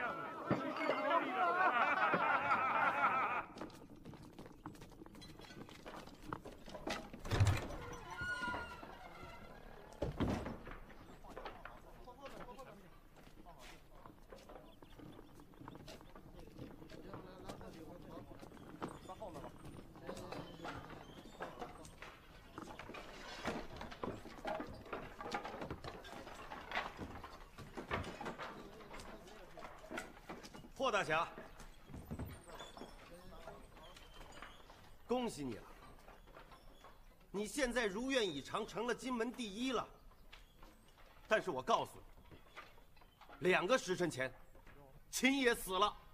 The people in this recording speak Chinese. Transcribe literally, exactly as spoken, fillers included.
霍大侠，恭喜你了！你现在如愿以偿，成了金门第一了。但是我告诉你，两个时辰前，秦爷死了。